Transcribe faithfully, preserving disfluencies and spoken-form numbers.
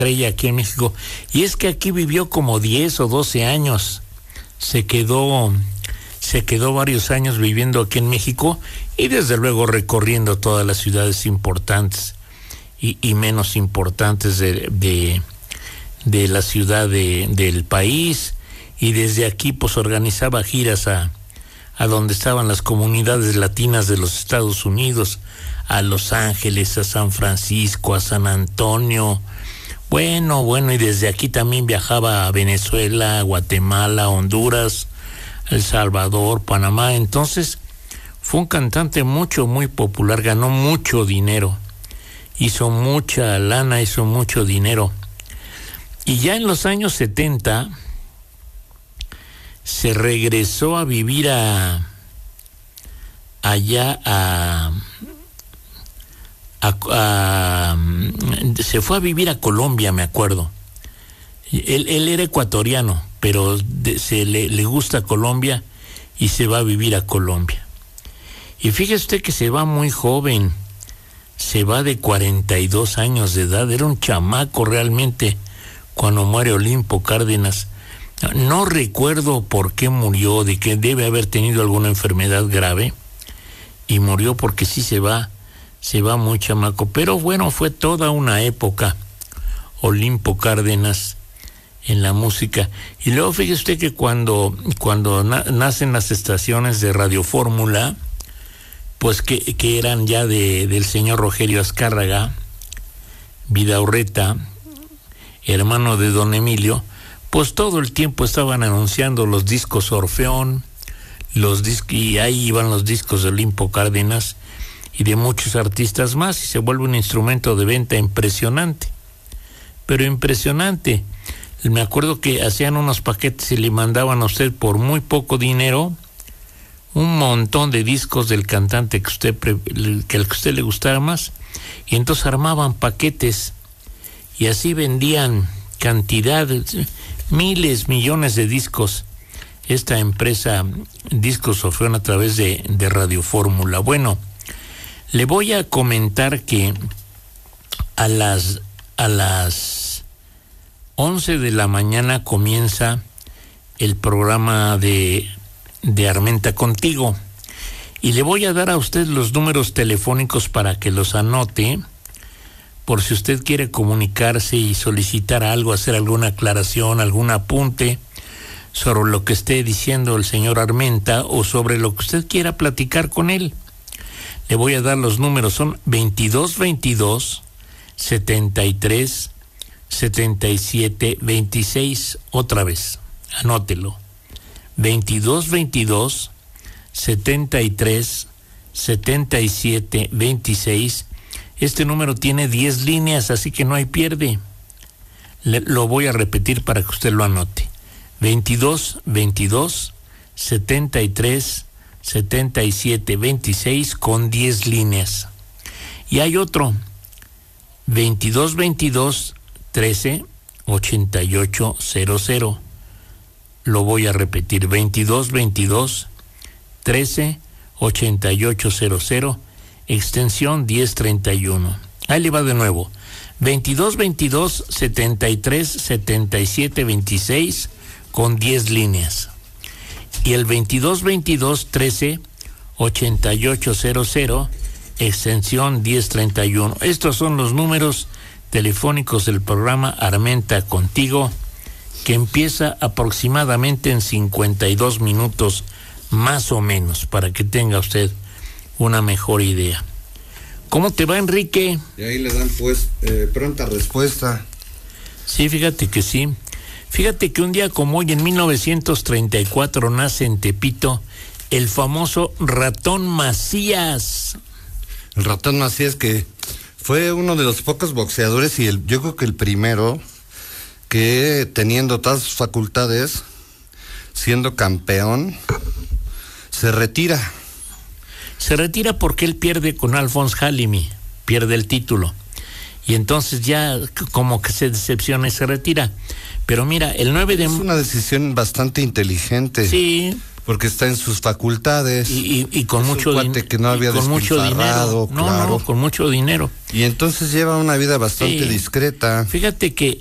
estrella aquí en México. Y es que aquí vivió como diez o doce años. Se quedó, se quedó varios años viviendo aquí en México y desde luego recorriendo todas las ciudades importantes y, y menos importantes de, de, de la ciudad de, del país. Y desde aquí pues organizaba giras a, a donde estaban las comunidades latinas de los Estados Unidos, a Los Ángeles, a San Francisco, a San Antonio. Bueno, bueno, y desde aquí también viajaba a Venezuela, Guatemala, Honduras, El Salvador, Panamá. Entonces, fue un cantante mucho, muy popular, ganó mucho dinero, hizo mucha lana, hizo mucho dinero. Y ya en los años setenta, se regresó a vivir a allá a... A, a, se fue a vivir a Colombia, me acuerdo. Él, él era ecuatoriano, pero de, se le, le gusta Colombia y se va a vivir a Colombia. Y fíjese usted que se va muy joven, se va de cuarenta y dos años de edad, era un chamaco realmente cuando muere Olimpo Cárdenas. No recuerdo por qué murió, de que debe haber tenido alguna enfermedad grave y murió porque sí se va. Se va muy chamaco, pero bueno, fue toda una época Olimpo Cárdenas en la música. Y luego fíjese usted que cuando, cuando na, nacen las estaciones de Radio Fórmula, pues que, que eran ya de, del señor Rogelio Azcárraga Vidaurreta, hermano de don Emilio, pues todo el tiempo estaban anunciando los discos Orfeón, los discos, y ahí iban los discos de Olimpo Cárdenas y de muchos artistas más, y se vuelve un instrumento de venta impresionante, pero impresionante. Me acuerdo que hacían unos paquetes y le mandaban a usted por muy poco dinero un montón de discos del cantante que usted que el que a usted le gustara más, y entonces armaban paquetes y así vendían cantidades, miles, millones de discos, esta empresa Discos Orfeón a través de, de Radio Fórmula. Bueno, le voy a comentar que a las a las once de la mañana comienza el programa de, de Armenta Contigo. Y le voy a dar a usted los números telefónicos para que los anote, por si usted quiere comunicarse y solicitar algo, hacer alguna aclaración, algún apunte sobre lo que esté diciendo el señor Armenta o sobre lo que usted quiera platicar con él. Le voy a dar los números, son veintidós veintidós setenta y tres setenta y siete veintiséis, otra vez, anótelo, veintidós veintidós setenta y tres setenta y siete veintiséis. Este número tiene diez líneas, así que no hay pierde. Le, lo voy a repetir para que usted lo anote. veintidós veintidós setenta y tres setenta y siete veintiséis con diez líneas. Y hay otro, veintidós veintidós trece ochenta y ocho cero cero. Lo voy a repetir, veintidós veintidós trece ochenta y ocho cero cero, extensión diez treinta y uno. Ahí le va de nuevo, veintidós veintidós setenta y tres setenta y siete veintiséis con diez líneas. Y el veintidós veintidós trece ochenta y ocho cero cero, extensión diez treinta y uno. Estos son los números telefónicos del programa Armenta Contigo, que empieza aproximadamente en cincuenta y dos minutos, más o menos, para que tenga usted una mejor idea. ¿Cómo te va, Enrique? Y ahí le dan pues eh, pronta respuesta. Sí, fíjate que sí. Fíjate que un día como hoy, en mil novecientos treinta y cuatro, nace en Tepito el famoso Ratón Macías. El Ratón Macías, que fue uno de los pocos boxeadores y el, yo creo que el primero que, teniendo todas sus facultades, siendo campeón, se retira. Se retira porque él pierde con Alphonse Halimi, pierde el título. Y entonces ya como que se decepciona y se retira. Pero mira, el nueve de... Es una decisión bastante inteligente. Sí, Porque está en sus facultades. Y, y, y con es mucho dinero. que no había con mucho dinero. No, claro. no, con mucho dinero. Y entonces lleva una vida bastante sí. discreta. Fíjate que